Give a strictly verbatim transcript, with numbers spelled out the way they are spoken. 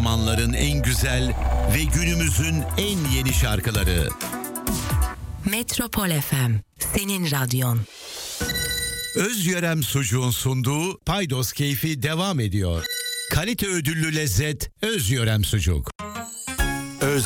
zamanların en güzel ve günümüzün en yeni şarkıları. Metropol F M, senin radyon. Özyörem Sucuğun sunduğu Paydos Keyfi devam ediyor. Kalite ödüllü lezzet Özyörem Sucuk.